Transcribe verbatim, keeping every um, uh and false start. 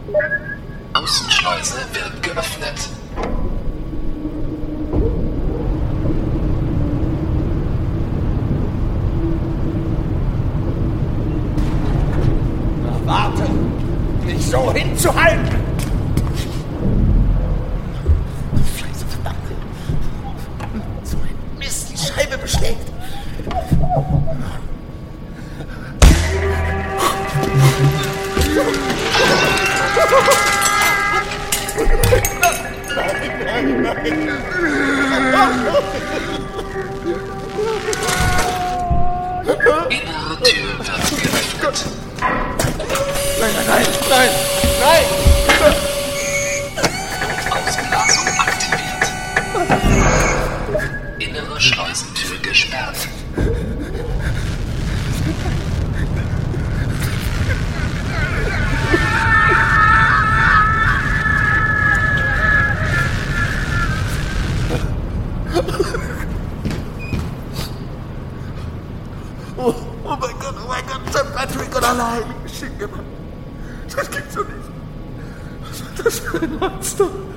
Außenschleuse wird geöffnet. Na, warte! Nicht so hinzuhalten! Scheiße, verdammt! So ein Mist, die Scheibe beschlägt! Nein, nein, nein! Innere Tür wird geöffnet. Nein, nein, nein, nein, nein! Ausblasung aktiviert. Innere Schleusentür gesperrt. Oh, oh mein Gott, oh mein Gott, Sankt Patrick und alle Heiligen, schick mir mal. Das gibt's doch nicht. Was war das für ein Monster?